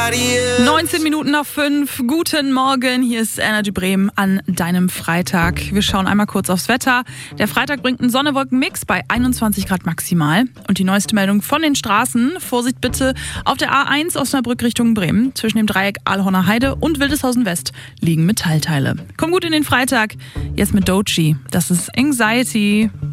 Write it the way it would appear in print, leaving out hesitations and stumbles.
19 Minuten nach 5. Guten Morgen, hier ist Energy Bremen an deinem Freitag. Wir schauen einmal kurz aufs Wetter. Der Freitag bringt einen Sonne-Wolken-Mix bei 21 Grad maximal. Und die neueste Meldung von den Straßen. Vorsicht bitte auf der A1 Osnabrück Richtung Bremen. Zwischen dem Dreieck Aalhorner Heide und Wildeshausen West liegen Metallteile. Komm gut in den Freitag. Jetzt mit Doechii. Das ist Anxiety.